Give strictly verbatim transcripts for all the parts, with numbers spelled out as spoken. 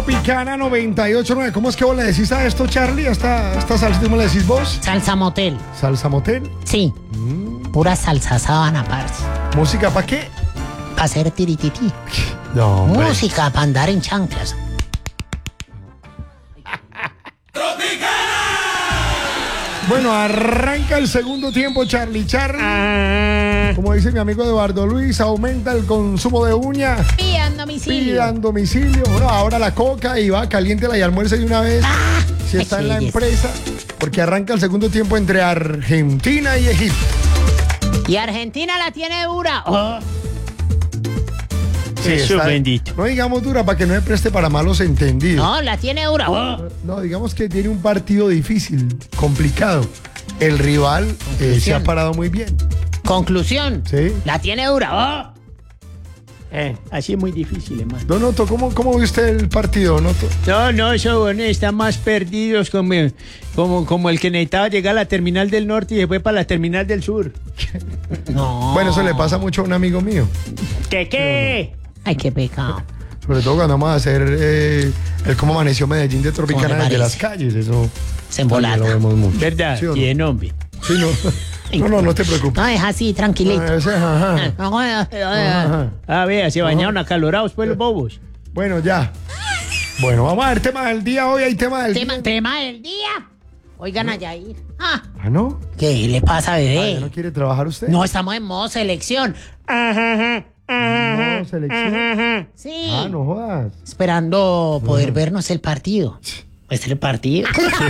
Tropicana noventa y ocho punto nueve. ¿Cómo es que vos le decís a esto, Charlie? ¿A esta, esta salsa cómo le decís vos? Salsa motel. ¿Salsa motel? Sí. Mm. Pura salsa sábana, parce. ¿Música para qué? Para hacer tirititi. No, hombre. Música para andar en chanclas. Bueno, arranca el segundo tiempo, Charlie. Charlie. Ah. Como dice mi amigo Eduardo Luis, aumenta el consumo de uña. Pidan domicilio. Pidan domicilio. Bueno, ahora la coca y va, caliéntela y almuerce de una vez. Ah, si está en la empresa. Porque arranca el segundo tiempo entre Argentina y Egipto. Y Argentina la tiene dura. Oh. Sí, Eso está, bendito. No digamos dura para que no me preste para malos entendidos. No, la tiene dura. Oh. No, digamos que tiene un partido difícil, complicado. El rival eh, se ha parado muy bien. Conclusión. Sí. La tiene dura. Oh. Eh, así es muy difícil, hermano. Don Otto, ¿cómo, cómo vio usted el partido, Don Otto? No, no, eso bueno, están más perdidos como, como, como el que necesitaba llegar a la terminal del norte y después para la terminal del sur. No. Bueno, eso le pasa mucho a un amigo mío. ¿Qué qué? Ay, qué pecado. Sobre todo cuando vamos a hacer eh, el cómo amaneció Medellín de Tropicana desde las calles. Eso se embolata. Lo vemos mucho. ¿Verdad? ¿Sí o no? Bien, hombre. Sí, no. No, no, no te preocupes. No, es así, tranquilito. Ah, ese, ajá. Ajá. Ah, vea, se bañaron acalorados pues los bobos. Bueno, ya. Bueno, vamos a ver tema del día. Hoy hay tema del tema, día. Tema del día. Oigan a Yair. Ah. ¿Ah, no? ¿Qué le pasa, bebé? Ah, ¿ya no quiere trabajar usted? No, estamos en modo selección. Ajá, ajá. No, selección. Sí. Ah, no jodas. Esperando poder uh-huh. vernos el partido. ¿Es el partido?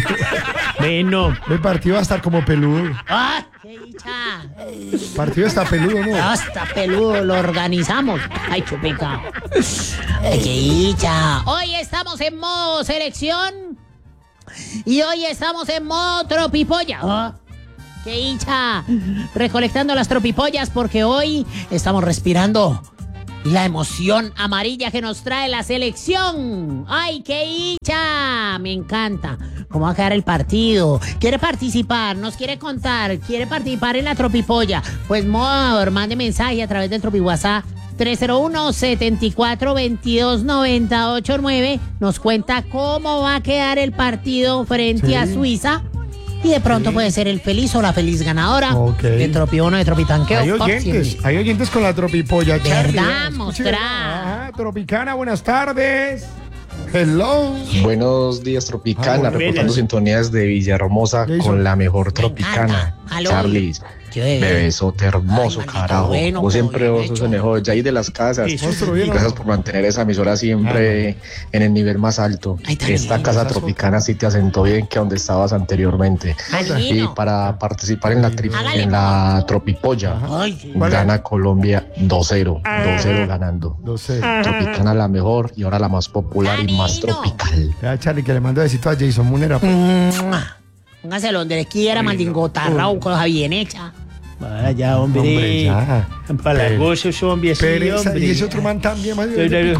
Bueno. El partido va a estar como peludo. ¡Ah! ¡Qué dicha! El partido está peludo, ¿no? Ah, está peludo, lo organizamos. ¡Ay, qué pecado! ¡Qué dicha! Hoy estamos en modo selección y hoy estamos en modo tropipolla. ¡Oh! ¡Qué dicha! Recolectando las tropipollas porque hoy estamos respirando la emoción amarilla que nos trae la selección. ¡Ay, qué dicha! Me encanta. ¿Cómo va a quedar el partido? ¿Quiere participar? ¿Nos quiere contar? ¿Quiere participar en la tropipolla? Pues, amor, mande mensaje a través del Tropi WhatsApp tres cero uno, siete cuatro, dos dos, nueve ocho nueve. Nos cuenta cómo va a quedar el partido frente sí. a Suiza. Y de pronto sí. puede ser el feliz o la feliz ganadora okay. de Tropi uno de Tropitanqueo. Hay oyentes, hay oyentes con la tropipolla. ¿Verdad? Mostrar. Ajá, Tropicana, buenas tardes. Hello. Buenos días, Tropicana. Ah, reportando sintonías de Villahermosa con la mejor Tropicana. Charlie. Bebesote hermoso, ay, carajo. Bueno, vos siempre vos sos el mejor. Ya ahí de las casas. Sí, y gracias por mantener esa emisora siempre ah, en el nivel más alto. Ay, esta bien, casa Tropicana sí te asentó bien que donde estabas anteriormente. Ay, y para participar en la, tri en la Tropipolla, ay, gana Colombia dos cero. dos cero ganando. dos cero. Tropicana la mejor y ahora la más popular y más tropical. Ya, Charlie, que le mando besito a Jason Munera. Póngaselo donde le quiera, mandingotarrao, cosa bien hecha. Vaya, hombre. hombre ya. Empalagosos, hombre, así, hombre. Y ese otro man también, man.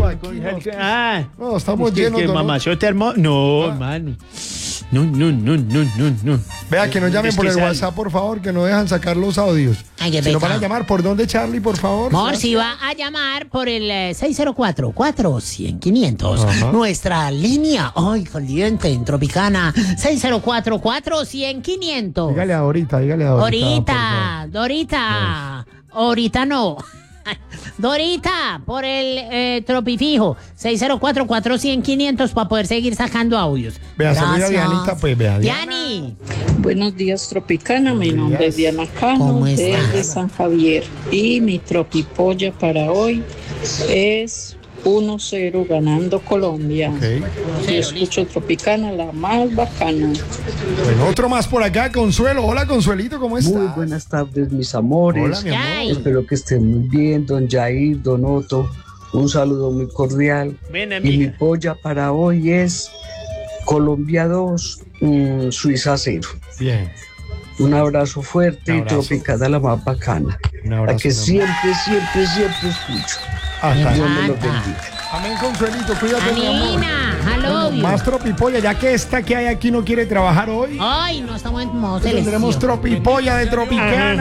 Ah, no, estamos llenos de... Mamazote hermoso. No, hermano. No, no, no, no, no, no. Vea, que nos llamen es por el sale. WhatsApp, por favor, que no dejan sacar los audios. Ay, si nos van a llamar, ¿por dónde, Charlie, por favor? Amor, si va a llamar por el eh, seis cero cuatro, cuatro cero cero, quinientos. Ajá. Nuestra línea, ay, caliente, en Tropicana, seis cero cuatro, cuatro cero cero, quinientos. Dígale ahorita, dígale ahorita. Ahorita, Dorita, ahorita no. Dorita, por el eh, tropifijo, seis cero cuatro, cuatro cero cero, quinientos para poder seguir sacando audios. Vea, saluda a Dianita, pues, vea. Diani. Buenos días, Tropicana. Mi nombre es Diana Cano, desde San Javier. Y mi tropipolla para hoy es uno cero ganando Colombia. Okay. Yo escucho Tropicana, la más bacana. Bueno, otro más por acá, Consuelo. Hola, Consuelito, ¿cómo estás? Muy buenas tardes, mis amores. Hola, mi amor. Espero que estén muy bien, don Jair, don Otto. Un saludo muy cordial. Ven, y mi polla para hoy es Colombia dos, mmm, Suiza cero. Bien. Un abrazo fuerte. Un abrazo. Y Tropicana la más bacana. Un abrazo. La que siempre, siempre, siempre escucho. Hasta Dios me lo bendiga. Amén, Consuelito, cuídate, mi amor. Bueno, más tropipolla, ya que esta que hay aquí no quiere trabajar hoy. Ay, no estamos en modo selección. Tendremos tropipolla de Tropicana.